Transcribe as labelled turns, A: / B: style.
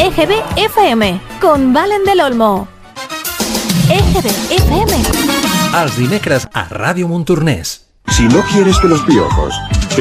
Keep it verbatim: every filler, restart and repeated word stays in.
A: E G B F M, con Valen del Olmo. E G B F M.
B: Els dimecres a Ràdio Montornès.
C: Si no quieres que los piojos